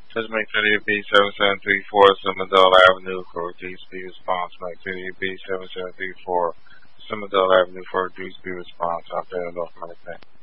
Just make sure you be 7734 Summerdale Avenue for reduced B response. Make sure you be 7734 Summerdale Avenue for reduced B response. I'll pay it off my thing.